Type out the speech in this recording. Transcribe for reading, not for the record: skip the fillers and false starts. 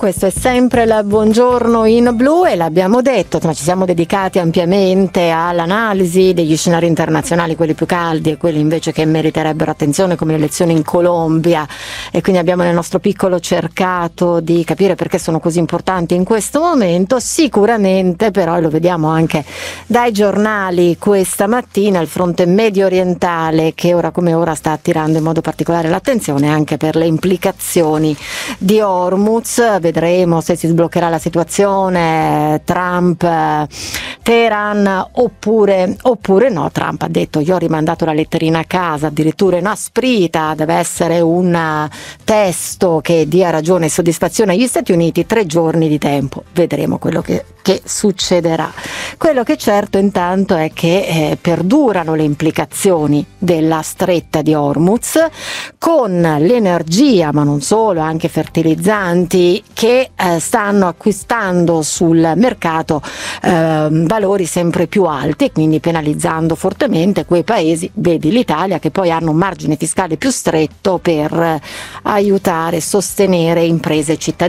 Questo è sempre il Buongiorno in Blu e l'abbiamo detto, ma ci siamo dedicati ampiamente all'analisi degli scenari internazionali, quelli più caldi e quelli invece che meriterebbero attenzione, come le elezioni in Colombia, e quindi abbiamo nel nostro piccolo cercato di capire perché sono così importanti in questo momento. Sicuramente però, e lo vediamo anche dai giornali questa mattina, il fronte medio orientale che ora come ora sta attirando in modo particolare l'attenzione anche per le implicazioni di Hormuz. Vedremo se si sbloccherà la situazione, Trump, Teheran oppure no. Trump ha detto: io ho rimandato la letterina a casa, addirittura inasprita, deve essere un testo che dia ragione e soddisfazione agli Stati Uniti, 3 giorni di tempo, vedremo quello che succederà. Quello che certo intanto è che perdurano le implicazioni della stretta di Hormuz, con l'energia, ma non solo, anche fertilizzanti che stanno acquistando sul mercato valori sempre più alti e quindi penalizzando fortemente quei paesi, vedi l'Italia, che poi hanno un margine fiscale più stretto per aiutare e sostenere imprese e cittadini.